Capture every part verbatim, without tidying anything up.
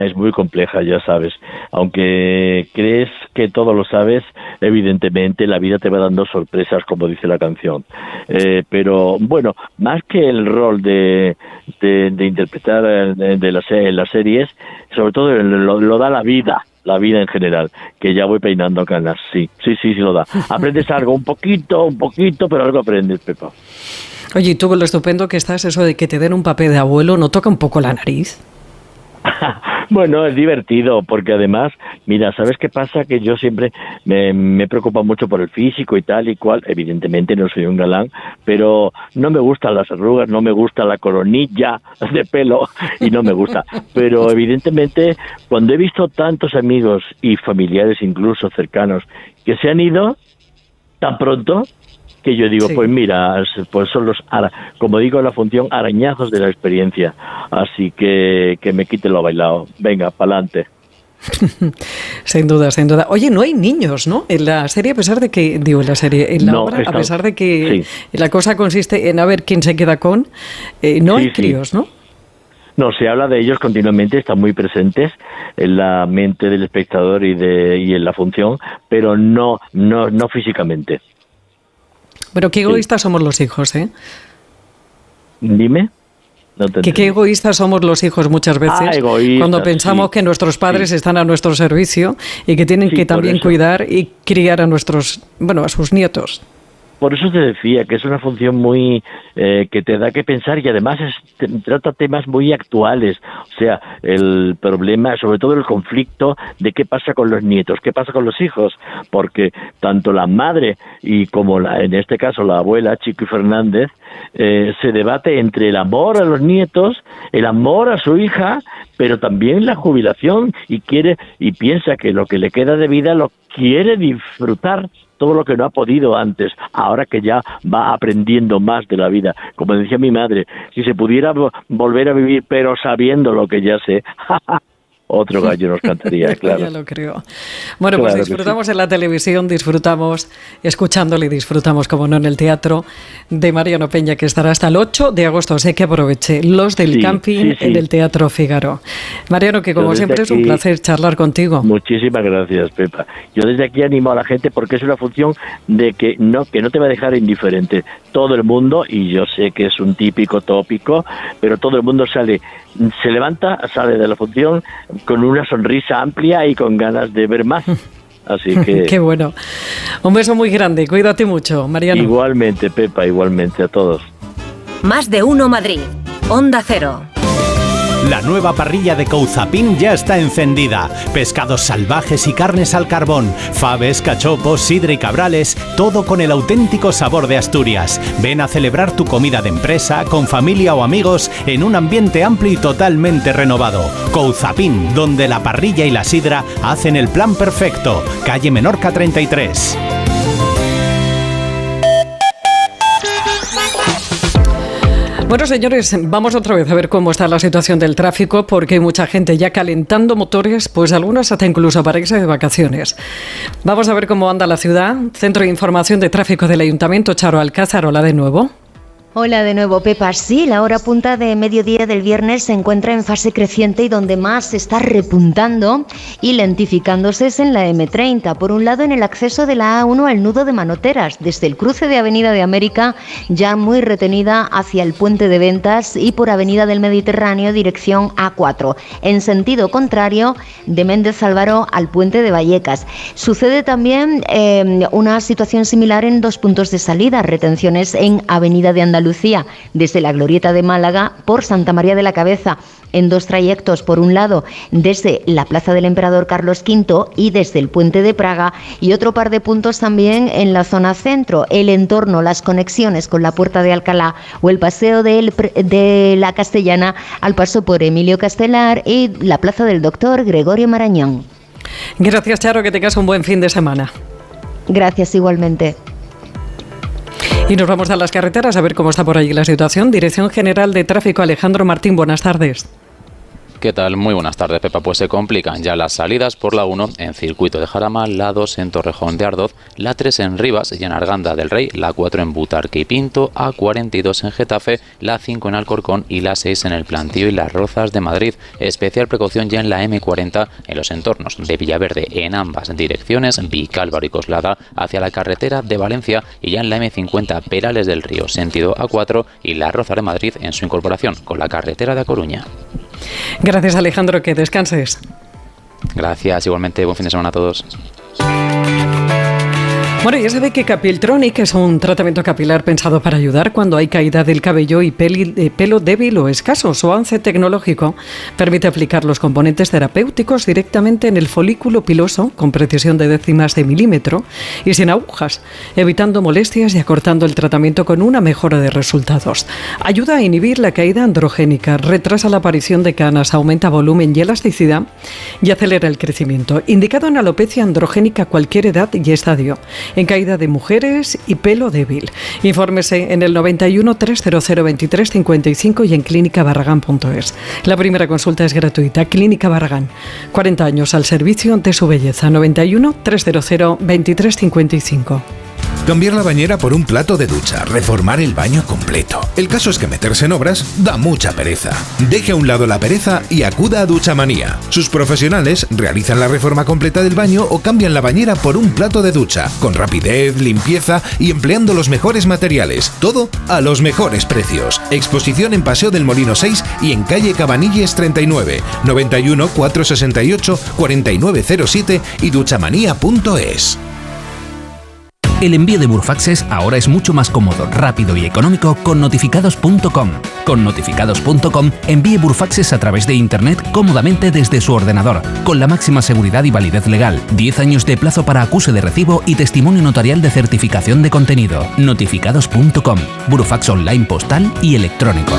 es muy compleja, ya sabes. Aunque crees que todo lo sabes, evidentemente la vida te va dando sorpresas, como dice la canción. Eh, pero bueno, más que el rol de, de, de interpretar de, de las, en las series, sobre todo lo, lo da la vida. La vida en general, que ya voy peinando canas, sí, sí, sí, sí lo da. Aprendes algo, un poquito, un poquito, pero algo aprendes, Pepa. Oye, y tú con lo estupendo que estás, eso de que te den un papel de abuelo, ¿no toca un poco la nariz? Bueno, es divertido, porque además, mira, ¿sabes qué pasa? Que yo siempre me, me preocupo mucho por el físico y tal y cual. Evidentemente no soy un galán, pero no me gustan las arrugas, no me gusta la coronilla de pelo y no me gusta. Pero evidentemente, cuando he visto tantos amigos y familiares incluso cercanos que se han ido tan pronto, que yo digo, sí. Pues mira, pues son los, como digo en la función, arañazos de la experiencia. Así que que me quite lo bailado. Venga, pa'lante. Sin duda, sin duda. Oye, no hay niños, ¿no? En la serie, a pesar de que, digo, en la serie, en la no, obra, está, a pesar de que sí. La cosa consiste en a ver quién se queda con, eh, no sí, hay críos, sí. ¿no? No, se habla de ellos continuamente, están muy presentes en la mente del espectador y de y en la función, pero no, no, no físicamente. Pero qué egoístas sí. somos los hijos, ¿eh? Dime. No te que qué egoístas somos los hijos muchas veces ah, egoístas, cuando pensamos sí. que nuestros padres sí. están a nuestro servicio y que tienen sí, que también eso. cuidar y criar a nuestros, bueno, a sus nietos. Por eso te decía que es una función muy eh, que te da que pensar y además es, te, trata temas muy actuales, o sea, el problema, sobre todo el conflicto de qué pasa con los nietos, qué pasa con los hijos, porque tanto la madre y como la, en este caso la abuela Chiqui Fernández eh, se debate entre el amor a los nietos, el amor a su hija, pero también la jubilación y quiere y piensa que lo que le queda de vida lo quiere disfrutar. Todo lo que no ha podido antes, ahora que ya va aprendiendo más de la vida. Como decía mi madre, si se pudiera volver a vivir, pero sabiendo lo que ya sé, otro gallo nos cantaría, claro. Ya lo creo. Bueno, claro, pues disfrutamos sí. en la televisión, disfrutamos escuchándole y disfrutamos, como no, en el teatro de Mariano Peña, que estará hasta el ocho de agosto. Sé que aproveche Los del sí, Camping sí, sí. en el Teatro Fígaro. Mariano, que como siempre aquí, es un placer charlar contigo. Muchísimas gracias, Pepa. Yo desde aquí animo a la gente porque es una función de que no, que no te va a dejar indiferente. Todo el mundo, y yo sé que es un típico tópico, pero todo el mundo sale, se levanta, sale de la función con una sonrisa amplia y con ganas de ver más. Así que... Qué bueno. Un beso muy grande. Cuídate mucho, Mariano. Igualmente, Pepa, igualmente a todos. Más de uno Madrid. Onda Cero. La nueva parrilla de Couzapin ya está encendida. Pescados salvajes y carnes al carbón, faves, cachopos, sidra y cabrales, todo con el auténtico sabor de Asturias. Ven a celebrar tu comida de empresa, con familia o amigos, en un ambiente amplio y totalmente renovado. Couzapin, donde la parrilla y la sidra hacen el plan perfecto. Calle Menorca treinta y tres. Bueno, señores, vamos otra vez a ver cómo está la situación del tráfico, porque hay mucha gente ya calentando motores, pues algunas hasta incluso para irse de vacaciones. Vamos a ver cómo anda la ciudad. Centro de Información de Tráfico del Ayuntamiento, Charo Alcázar, hola de nuevo. Hola de nuevo, Pepa. Sí, la hora punta de mediodía del viernes se encuentra en fase creciente y donde más se está repuntando y lentificándose es en la eme treinta. Por un lado, en el acceso de la A uno al nudo de Manoteras, desde el cruce de Avenida de América, ya muy retenida hacia el Puente de Ventas, y por Avenida del Mediterráneo, dirección A cuatro. En sentido contrario, de Méndez Álvaro al Puente de Vallecas. Sucede también eh, una situación similar en dos puntos de salida, retenciones en Avenida de Andalucía, Lucía, desde la Glorieta de Málaga por Santa María de la Cabeza, en dos trayectos, por un lado desde la Plaza del Emperador Carlos quinto y desde el Puente de Praga, y otro par de puntos también en la zona centro, el entorno, las conexiones con la Puerta de Alcalá o el Paseo de, el, de la Castellana al paso por Emilio Castelar y la Plaza del Doctor Gregorio Marañón. Gracias, Charo, que tengas un buen fin de semana. Gracias, igualmente. Y nos vamos a las carreteras a ver cómo está por allí la situación. Dirección General de Tráfico, Alejandro Martín, buenas tardes. ¿Qué tal? Muy buenas tardes, Pepa. Pues se complican ya las salidas por la uno en Circuito de Jarama, la dos en Torrejón de Ardoz, la tres en Rivas y en Arganda del Rey, la cuatro en Butarque y Pinto, A cuarenta y dos en Getafe, la cinco en Alcorcón y la seis en El Plantío y Las Rozas de Madrid. Especial precaución ya en la eme cuarenta en los entornos de Villaverde en ambas direcciones, Vicálvaro y Coslada hacia la carretera de Valencia, y ya en la eme cincuenta Perales del Río sentido A cuatro y Las Rozas de Madrid en su incorporación con la carretera de A Coruña. Gracias, Alejandro, que descanses. Gracias, igualmente, buen fin de semana a todos. Bueno, ya sabe que Capiltronic es un tratamiento capilar pensado para ayudar cuando hay caída del cabello y peli, eh, pelo débil o escaso. Su avance tecnológico permite aplicar los componentes terapéuticos directamente en el folículo piloso con precisión de décimas de milímetro y sin agujas, evitando molestias y acortando el tratamiento con una mejora de resultados. Ayuda a inhibir la caída androgénica, retrasa la aparición de canas, aumenta volumen y elasticidad y acelera el crecimiento. Indicado en alopecia androgénica a cualquier edad y estadio, en caída de mujeres y pelo débil. Infórmese en el noventa y uno, trescientos veintitrés, cincuenta y cinco y en clínica barragán punto es. La primera consulta es gratuita. Clínica Barragán, cuarenta años al servicio de su belleza. noventa y uno, trescientos veintitrés, cincuenta y cinco. Cambiar la bañera por un plato de ducha, reformar el baño completo. El caso es que meterse en obras da mucha pereza. Deje a un lado la pereza y acuda a Duchamanía. Sus profesionales realizan la reforma completa del baño o cambian la bañera por un plato de ducha, con rapidez, limpieza y empleando los mejores materiales. Todo a los mejores precios. Exposición en Paseo del Molino seis y en calle Cabanilles treinta y nueve, noventa y uno, cuatrocientos sesenta y ocho, cuarenta y nueve cero siete y duchamanía punto es. El envío de Burfaxes ahora es mucho más cómodo, rápido y económico con notificados punto com. Con notificados punto com envíe Burfaxes a través de Internet cómodamente desde su ordenador, con la máxima seguridad y validez legal, diez años de plazo para acuse de recibo y testimonio notarial de certificación de contenido. notificados punto com, Burfax online postal y electrónico.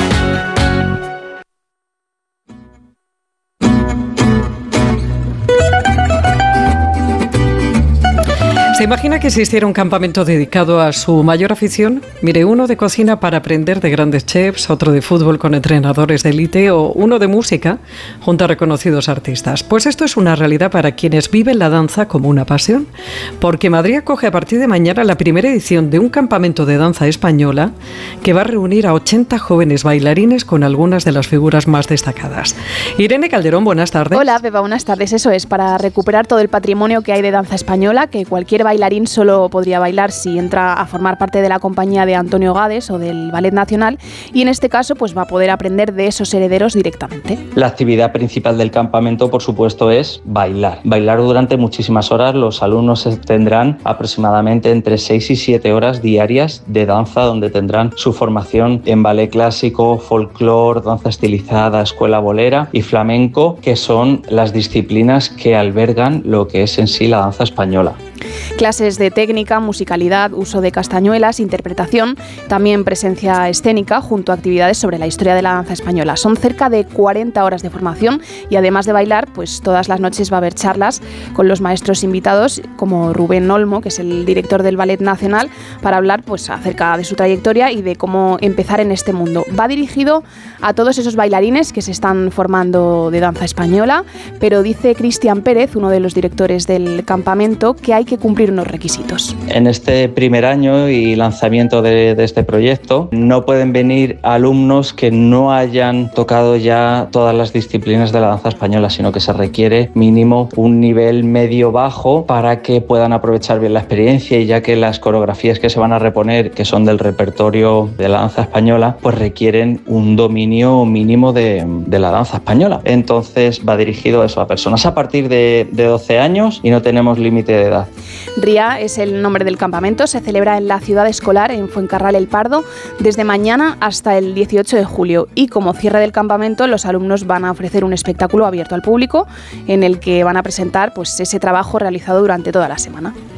¿Se imagina que existiera un campamento dedicado a su mayor afición? Mire, uno de cocina para aprender de grandes chefs, otro de fútbol con entrenadores de élite o uno de música junto a reconocidos artistas. Pues esto es una realidad para quienes viven la danza como una pasión, porque Madrid acoge a partir de mañana la primera edición de un campamento de danza española que va a reunir a ochenta jóvenes bailarines con algunas de las figuras más destacadas. Irene Calderón, buenas tardes. Hola, Pepa, buenas tardes. Eso es, para recuperar todo el patrimonio que hay de danza española, que cualquier bailarín solo podría bailar si entra a formar parte de la compañía de Antonio Gades o del Ballet Nacional, y en este caso pues va a poder aprender de esos herederos directamente. La actividad principal del campamento, por supuesto, es bailar. Bailar durante muchísimas horas. Los alumnos tendrán aproximadamente entre seis y siete horas diarias de danza, donde tendrán su formación en ballet clásico, folclore, danza estilizada, escuela bolera y flamenco, que son las disciplinas que albergan lo que es en sí la danza española. Clases de técnica, musicalidad, uso de castañuelas, interpretación, también presencia escénica junto a actividades sobre la historia de la danza española. Son cerca de cuarenta horas de formación y además de bailar, pues todas las noches va a haber charlas con los maestros invitados como Rubén Olmo, que es el director del Ballet Nacional, para hablar pues acerca de su trayectoria y de cómo empezar en este mundo. Va dirigido a todos esos bailarines que se están formando de danza española, pero dice Cristian Pérez, uno de los directores del campamento, que hay que cumplir unos requisitos. En este primer año y lanzamiento de, de este proyecto no pueden venir alumnos que no hayan tocado ya todas las disciplinas de la danza española, sino que se requiere mínimo un nivel medio-bajo para que puedan aprovechar bien la experiencia, y ya que las coreografías que se van a reponer, que son del repertorio de la danza española, pues requieren un dominio mínimo de, de la danza española. Entonces va dirigido a eso, a personas a partir de, de doce años, y no tenemos límite de edad. RIA es el nombre del campamento, se celebra en la ciudad escolar, en Fuencarral El Pardo, desde mañana hasta el dieciocho de julio. Y como cierre del campamento, los alumnos van a ofrecer un espectáculo abierto al público en el que van a presentar pues, ese trabajo realizado durante toda la semana.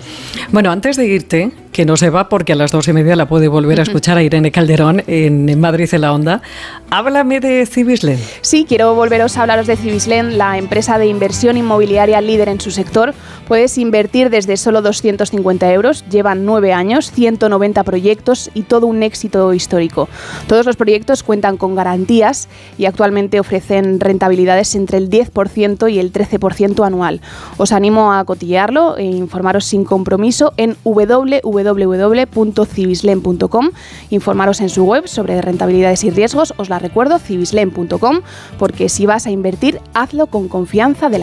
Bueno, antes de irte, que no se va porque a las dos y media la puede volver a escuchar a Irene Calderón en, en Madrid en la Onda, háblame de Cibislen. Sí, quiero volveros a hablaros de Cibislen, la empresa de inversión inmobiliaria líder en su sector. Puedes invertir desde solo doscientos cincuenta euros, llevan nueve años, ciento noventa proyectos y todo un éxito histórico. Todos los proyectos cuentan con garantías y actualmente ofrecen rentabilidades entre el diez por ciento y el trece por ciento anual. Os animo a cotillearlo e informaros sin compromiso en w w w punto cibislen punto com. Informaros en su web sobre rentabilidades y riesgos, os la recuerdo, cibislen punto com, porque si vas a invertir, hazlo con confianza de la